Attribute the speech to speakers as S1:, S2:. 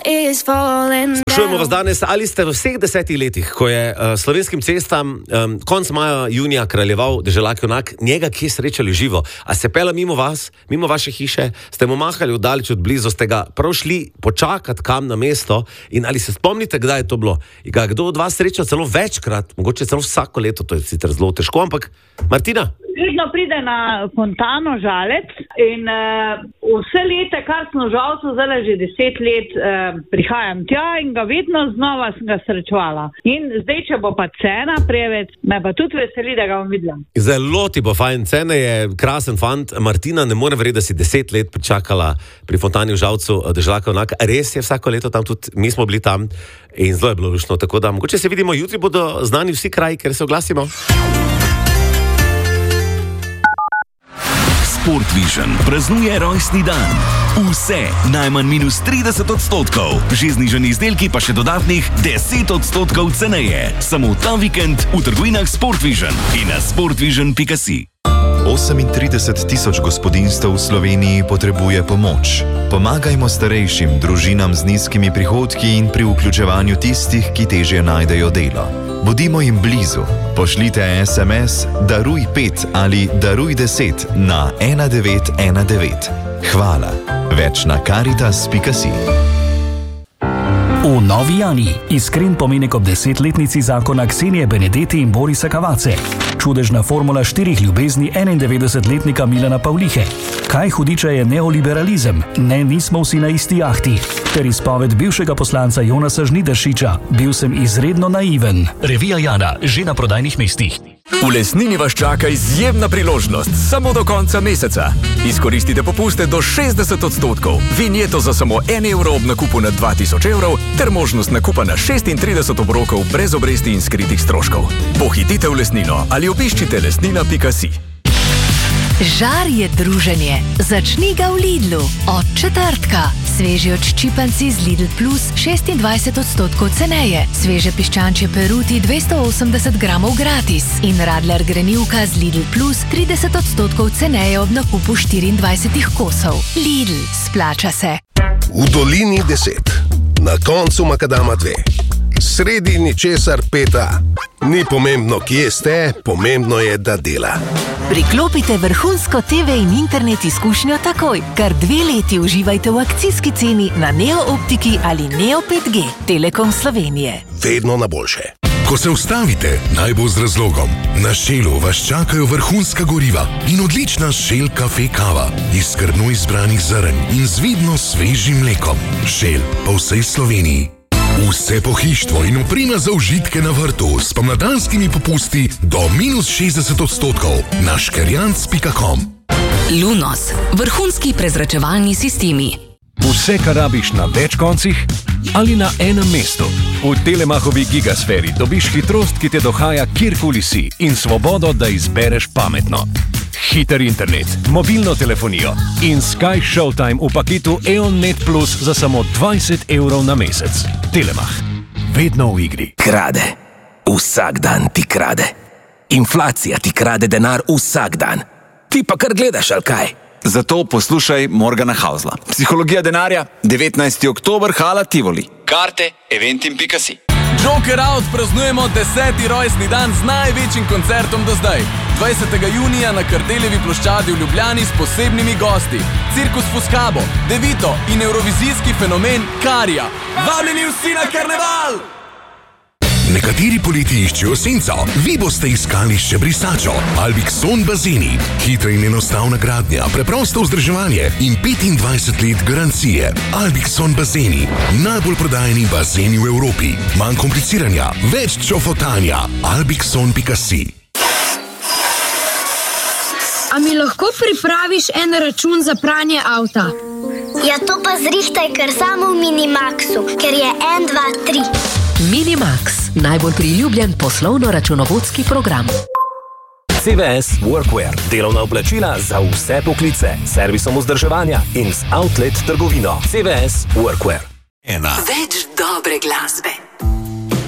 S1: Sprašujemo vas danes, ali ste v vseh 10 letih, ko je slovenskim cestam konc maja, junija kraljeval deželak junak, njega kje srečali živo? A se pela mimo vas, mimo vaše hiše, ste mu mahali oddaleč od blizu, ste ga prav šli počakati kam na mesto in ali se spomnite, kdaj je to bilo? Ga kdo od vas sreča celo večkrat, mogoče celo vsako leto, to je sicer zelo težko, ampak Martina?
S2: Vedno pride na Fontano Žalec in vse leta, kar sem v Žalcu, zdaj že 10 let, prihajam tja in ga vedno znova sem ga srečevala. In zdaj, če bo pa cena preveč, me pa tudi veseli, da ga bom videla.
S1: Zelo ti bo fajn, cena je krasen fant. Martina, ne more verjeti, da si 10 let pričakala pri Fontani v Žalcu deželaka junak. Res je, vsako leto tam tudi, mi smo bili tam in zelo je bilo luštno, tako da mogoče se vidimo jutri, bodo znani vsi kraji, ker se oglasimo.
S3: Sportvision praznuje rojstni dan. Vse najmanj -30%. Že znižani izdelki pa še dodatnih 10% ceneje. Samo ta vikend v trgovinah Sportvision in na sportvision.si.
S4: 38 000 gospodinjstev v Sloveniji potrebuje pomoč. Pomagajmo starejšim, družinam z nizkimi prihodki in pri vključevanju tistih, ki težje najdejo delo. Bodimo jim blizu. Pošljite SMS Daruj 5 ali Daruj 10 na 1919. Hvala. Več na Caritas.si.
S5: V Novi Jani iskren pomenek ob 10-letnici zakona Ksenije Benedetti in Borisa Kavace. Čudežna formula 4 ljubezni 91-letnika Milana Pavlihe. Kaj hudiča je neoliberalizem? Ne, nismo vsi na isti jahti. Ter izpoved bivšega poslanca Jonasa Žnidaršiča. Bil sem izredno naiven. Revija Jana, že na prodajnih mestih.
S6: V Lesnini vas čaka izjemna priložnost, samo do konca meseca. Izkoristite popuste do 60%, vinjeto za samo 1 evro ob nakupu na 2000 evrov, ter možnost nakupa na 36 obrokov brez obresti in skritih stroškov. Pohitite v Lesnino ali obiščite lesnina.si.
S7: Žar je druženje. Začni ga v Lidlu. Od četrtka. Sveži odščipanci z Lidl Plus 26% ceneje. Sveže piščančje peruti 280 gramov gratis. In radler grenivka z Lidl Plus 30% ceneje ob nakupu 24 kosov. Lidl, splača se.
S8: V dolini 10. Na koncu makadama 2. Sredi ničesar 5. Ni pomembno, kje ste, pomembno je, da dela.
S7: Priklopite vrhunsko TV in internet izkušnjo takoj. Kar 2 leti uživajte v akcijski ceni na Neo Optiki ali Neo 5G. Telekom Slovenije.
S8: Vedno na boljše.
S9: Ko se ustavite, naj bo z razlogom. Na Shellu vas čakajo vrhunska goriva in odlična Shell kafe kava iz skrbno izbranih zrn in z vidno svežim mlekom. Shell po vsej Sloveniji. Vse pohištvo in oprema za užitke na vrtu s pomladanskimi popusti do -60% na škerjanc.com.
S10: Lunos. Vrhunski prezračevalni sistemi.
S11: Vse, kar rabiš na več koncih ali na enem mestu. V Telemachovi Gigasferi dobiš hitrost, ki te dohaja kjerkoli si in svobodo, da izbereš pametno. Hiter internet, mobilno telefonijo in Sky Showtime v paketu EON Net Plus za samo 20 evrov na mesec. Telemach. Vedno v igri.
S6: Krade. Vsak dan ti krade. Inflacija ti krade denar vsak dan. Ti pa kar gledaš, ali kaj?
S12: Zato poslušaj Morgana Hausla. Psihologija denarja, 19. oktober, Hala Tivoli. Karte eventim.si.
S13: Joker Out praznujemo 10. rojstni dan z največjim koncertom do zdaj. 20. junija na Kardeljevi ploščadi v Ljubljani s posebnimi gosti. Cirkus Fuscabo, Devito in evrovizijski fenomen Karija. Vabljeni vsi na karneval!
S9: Nekateri poleti iščejo senco, vi boste iskali še brisačo. Albixon bazeni. Hitra in enostavna gradnja, preprosto vzdrževanje in 25 let garancije. Albixon bazeni. Najbolj prodajeni bazeni v Evropi. Manj kompliciranja, več čofotanja. Albixon.si.
S14: A mi lahko pripraviš en račun za pranje avta?
S15: Ja, to pa zrihtaj kar samo v Minimaxu, ker je 1, 2, 3.
S7: Minimax, najbolj priljubljen poslovno-računovodski program.
S16: CVS Workwear, delovna oblačila za vse poklice, servisom vzdrževanja in z outlet trgovino. CVS Workwear.
S7: Več dobre glasbe.